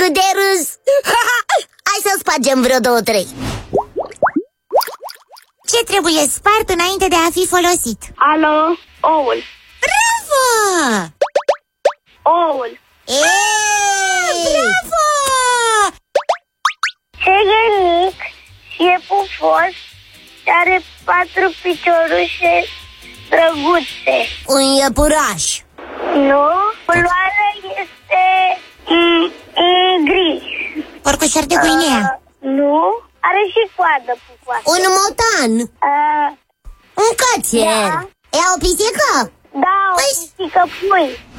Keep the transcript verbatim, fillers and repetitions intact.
cât de râs! Hai să spargem vreo două, trei. Ce trebuie spart înainte de a fi folosit? Alo, oul. Bravo! Oul. Ei! Bravo! Ce e mic și e pufos și are patru piciorușe drăguțe. Un iepuraș. Nu? Culoarea este mm, mm, gri. Porcușor de Guinea. Uh, nu? Are și coadă pufoasă. Un motan. Uh, Un cățel. Da. E o pisică? da, o Păi- pisică pui.